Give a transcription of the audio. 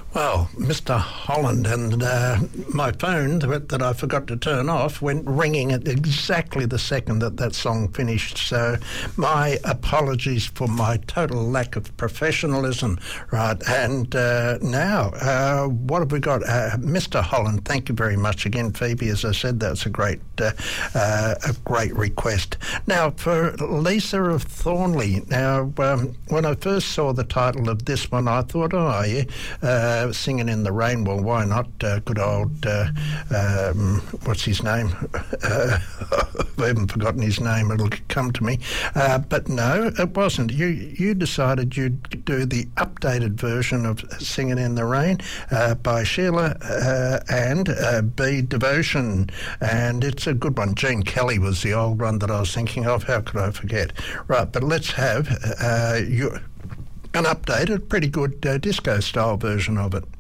Well, Mr. Holland, and my phone that I forgot to turn off went ringing at exactly the second that song finished. So my apologies for my total lack of professionalism. Right, and now what have we got? Mr. Holland, thank you very much again, Phoebe. As I said, that's a great request. Now, for Lisa of Thornley. Now, when I first saw the title of this one, I thought, oh, yeah, Singing in the Rain. Well, why not? Good old, what's his name? I haven't forgotten his name. It'll come to me. But no, it wasn't. You decided you'd do the updated version of Singing in the Rain by Sheila and B. Devotion. And it's a good one. Gene Kelly was the old one that I was thinking of. How could I forget? Right, but let's have an updated, pretty good disco-style version of it.